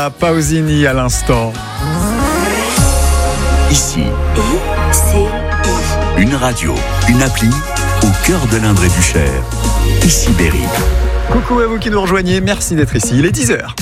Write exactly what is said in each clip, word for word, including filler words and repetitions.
Pausini à l'instant. Ici, I C I. une radio, une appli au cœur de l'Indre-et-du-Cher. Ici Berry. Coucou à vous qui nous rejoignez, merci d'être ici, il est dix heures.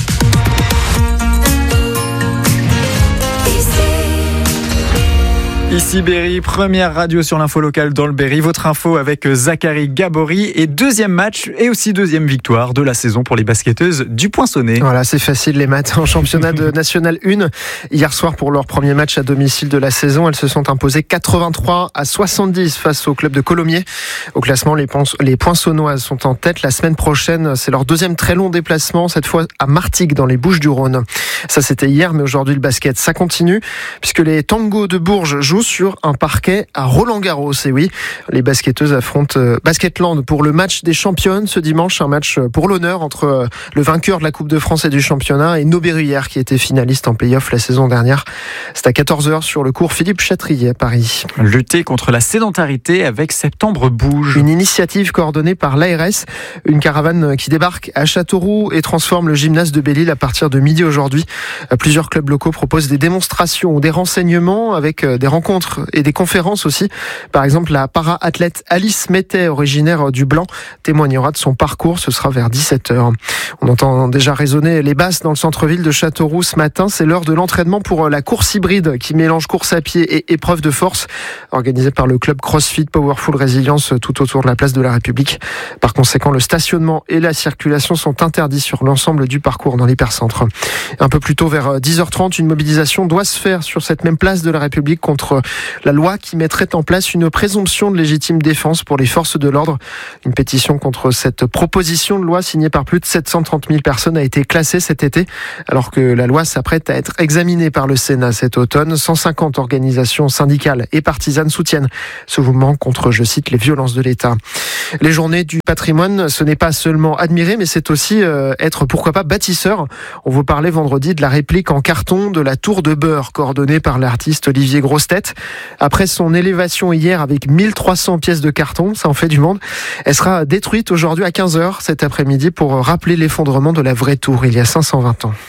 Ici Berry, première radio sur l'info locale dans le Berry. Votre info avec Zachary Gabory et deuxième match et aussi deuxième victoire de la saison pour les basketteuses du Poinçonnet. Voilà, c'est facile les maths en championnat de National un. Hier soir pour leur premier match à domicile de la saison, elles se sont imposées quatre-vingt-trois à soixante-dix face au club de Colomiers. Au classement, les, Pons- les Poinçonnoises sont en tête. La semaine prochaine, c'est leur deuxième très long déplacement, cette fois à Martigues dans les Bouches-du-Rhône. Ça c'était hier, mais aujourd'hui le basket, ça continue puisque les Tangos de Bourges jouent sur un parquet à Roland-Garros. Et oui, les basketteuses affrontent euh, Basketland pour le match des championnes ce dimanche, un match pour l'honneur entre euh, le vainqueur de la Coupe de France et du championnat et Nobéruyère qui était finaliste en play-off la saison dernière. C'est à quatorze heures sur le cours Philippe Chatrier à Paris. Lutter contre la sédentarité avec Septembre Bouge. Une initiative coordonnée par l'A R S, une caravane qui débarque à Châteauroux et transforme le gymnase de Belle-Île à partir de midi aujourd'hui. Plusieurs clubs locaux proposent des démonstrations ou des renseignements avec des rencontres et des conférences aussi. Par exemple, la para-athlète Alice Mettet, originaire du Blanc, témoignera de son parcours. Ce sera vers dix-sept heures. On entend déjà résonner les basses dans le centre-ville de Châteauroux ce matin. C'est l'heure de l'entraînement pour la course hybride qui mélange course à pied et épreuve de force, organisée par le club CrossFit Powerful Résilience tout autour de la place de la République. Par conséquent, le stationnement et la circulation sont interdits sur l'ensemble du parcours dans l'hypercentre. Un peu plus tôt, vers dix heures trente, une mobilisation doit se faire sur cette même place de la République contre la loi qui mettrait en place une présomption de légitime défense pour les forces de l'ordre. Une pétition contre cette proposition de loi signée par plus de sept cent trente mille personnes a été classée cet été, alors que la loi s'apprête à être examinée par le Sénat cet automne. cent cinquante organisations syndicales et partisanes soutiennent ce mouvement contre, je cite, les violences de l'État. Les journées du patrimoine, ce n'est pas seulement admirer, mais c'est aussi euh, être, pourquoi pas, bâtisseur. On vous parlait vendredi de la réplique en carton de la Tour de Beurre, coordonnée par l'artiste Olivier Grossetête. Après son élévation hier avec mille trois cents pièces de carton, ça en fait du monde, elle sera détruite aujourd'hui à quinze heures cet après-midi pour rappeler l'effondrement de la vraie tour il y a cinq cent vingt ans.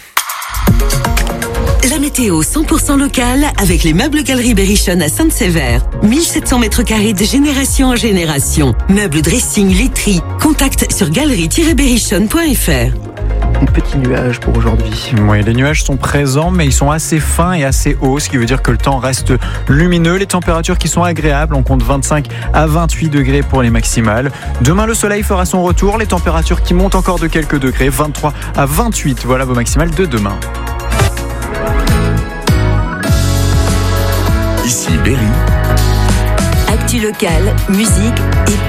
La météo cent pour cent locale avec les meubles Galerie Berrichon à Sainte-Sévère. mille sept cents mètres carrés de génération en génération. Meubles, dressing, literie. Contact sur galerie tiret berrichon point f r. Des petits nuages pour aujourd'hui. Oui, les nuages sont présents, mais ils sont assez fins et assez hauts, ce qui veut dire que le temps reste lumineux. Les températures qui sont agréables, on compte vingt-cinq à vingt-huit degrés pour les maximales. Demain, le soleil fera son retour. Les températures qui montent encore de quelques degrés, vingt-trois à vingt-huit. Voilà vos maximales de demain. Ici Berry. Actu locale, musique et